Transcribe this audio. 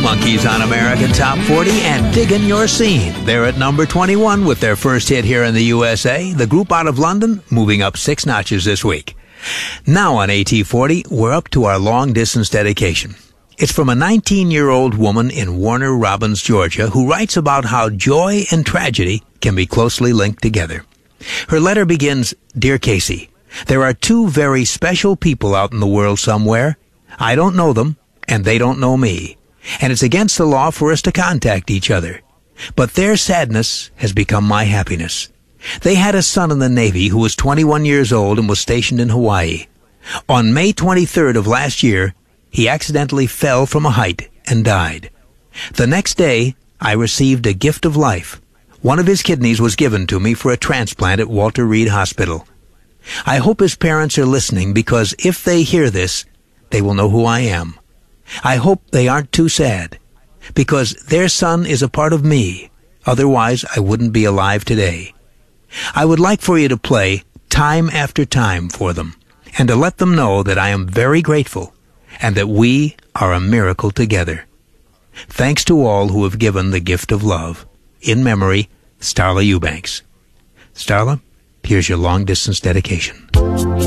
Monkeys on American Top 40 and Diggin' Your Scene. They're at number 21 with their first hit here in the USA. The group out of London moving up 6 notches this week. Now on AT40, we're up to our long-distance dedication. It's from a 19-year-old woman in Warner Robins, Georgia, who writes about how joy and tragedy can be closely linked together. Her letter begins, "Dear Casey, there are 2 very special people out in the world somewhere. I don't know them, and they don't know me. And it's against the law for us to contact each other. But their sadness has become my happiness. They had a son in the Navy who was 21 years old and was stationed in Hawaii. On May 23rd of last year, he accidentally fell from a height and died. The next day, I received a gift of life. One of his kidneys was given to me for a transplant at Walter Reed Hospital. I hope his parents are listening, because if they hear this, they will know who I am. I hope they aren't too sad, because their son is a part of me. Otherwise, I wouldn't be alive today. I would like for you to play Time After Time for them, and to let them know that I am very grateful, and that we are a miracle together. Thanks to all who have given the gift of love. In memory, Starla Eubanks." Starla, here's your long-distance dedication.